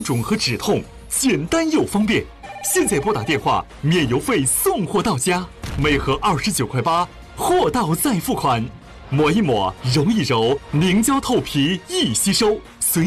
肿和止痛，简单又方便。现在拨打电话，免邮费送货到家，每盒29.8块，货到再付款。抹一抹，揉一揉，凝胶透皮易吸收，